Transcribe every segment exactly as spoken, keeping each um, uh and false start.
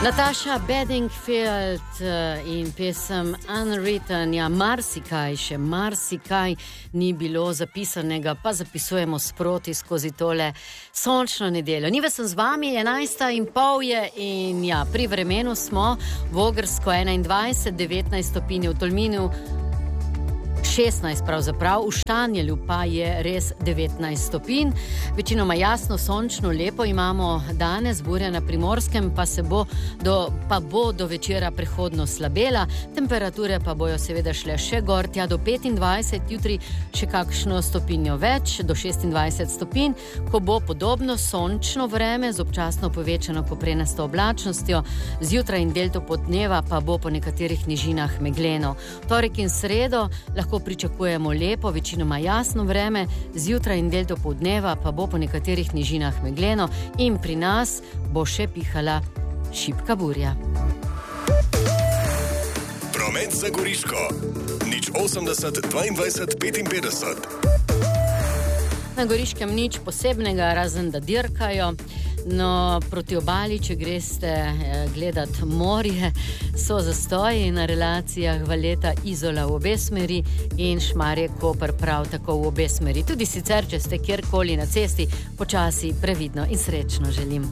Nataša Bedingfield in pesem Unwritten, ja, marsikaj, še marsikaj ni bilo zapisanega, pa zapisujemo sproti skozi tole sončno nedeljo. Nive sem z vami, enajsta in pol je in ja, pri vremenu smo v Ogrsko enaindvajset, devetnajst stopinj, v Tolminu šestnajst pravzaprav, v Štanjelu pa je res devetnajst stopinj. Večinoma jasno, sončno, lepo imamo danes, burja na Primorskem pa se bo do, pa bo do večera prehodno slabela, temperature pa bojo seveda šle še gor, tja do petindvajset, jutri še kakšno stopinjo več, do šestindvajset stopinj, ko bo podobno sončno vreme z občasno povečano koprenasto oblačnostjo, zjutraj in del dopoldneva pa bo po nekaterih nižinah megleno. Torek in sredo lahko pričakujemo lepo, večinoma jasno vreme, zjutraj in del dopoldneva pa bo po nekaterih nižinah megleno in pri nas bo še pihala šibka burja. Promet za Goriško. nič osemdeset, dvaindvajset, petinpetdeset. Na Goriškem nič posebnega, razen da dirkajo. No, proti obali, če greste gledat morje, so zastoji na relacijah Valeta Izola v obe smeri in Šmarje Koper prav tako v obe smeri. Tudi sicer, če ste kjerkoli na cesti, počasi, previdno in srečno želim.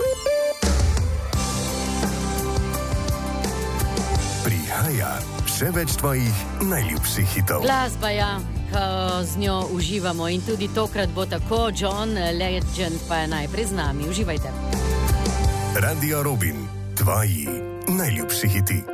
Prihaja še več tvojih najljubših hitov. Glasba, ja, z njo uživamo in tudi tokrat bo tako. John Legend pa je najprej z nami. Uživajte. Radio Robin, tvoji najljubši hiti.